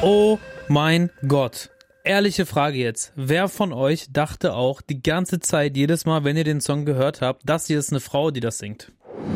Oh mein Gott. Ehrliche Frage jetzt. Wer von euch dachte auch die ganze Zeit, jedes Mal, wenn ihr den Song gehört habt, das hier ist eine Frau, die das singt?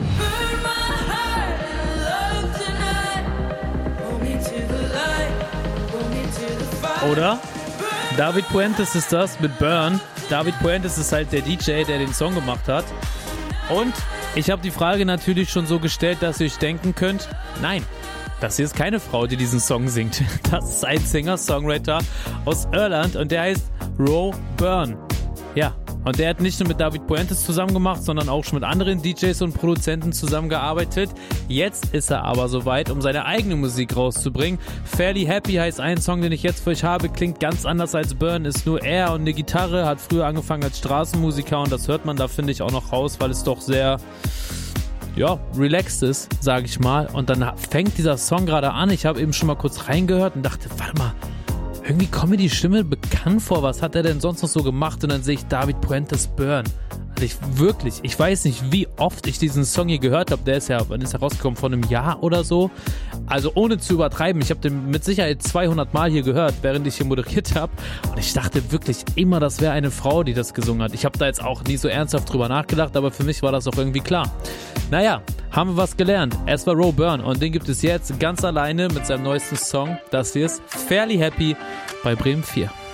Oder? David Puentes ist das mit Burn. David Puentes ist halt der DJ, der den Song gemacht hat. Und ich habe die Frage natürlich schon so gestellt, dass ihr euch denken könnt, nein, das hier ist keine Frau, die diesen Song singt. Das ist ein Singer-Songwriter aus Irland und der heißt Ro Byrne. Ja, und der hat nicht nur mit David Puentes zusammen gemacht, sondern auch schon mit anderen DJs und Produzenten zusammengearbeitet. Jetzt ist er aber soweit, um seine eigene Musik rauszubringen. Fairly Happy heißt ein Song, den ich jetzt für euch habe, klingt ganz anders als Byrne, ist nur er und eine Gitarre, hat früher angefangen als Straßenmusiker und das hört man da, finde ich, auch noch raus, weil es doch sehr, ja, relaxed ist, sage ich mal. Und dann fängt dieser Song gerade an, ich habe eben schon mal kurz reingehört und dachte, warte mal, irgendwie kommt mir die Stimme bekannt vor, was hat er denn sonst noch so gemacht? Und dann sehe ich David Puentes Byrne. Also ich weiß nicht, wie oft ich diesen Song hier gehört habe. Der ist ja, wann ist er rausgekommen? Vor einem Jahr oder so. Also ohne zu übertreiben, ich habe den mit Sicherheit 200 Mal hier gehört, während ich hier moderiert habe. Und ich dachte wirklich immer, das wäre eine Frau, die das gesungen hat. Ich habe da jetzt auch nie so ernsthaft drüber nachgedacht, aber für mich war das auch irgendwie klar. Naja, haben wir was gelernt. Es war Ro Byrne und den gibt es jetzt ganz alleine mit seinem neuesten Song. Das hier ist Fairly Happy bei Bremen 4.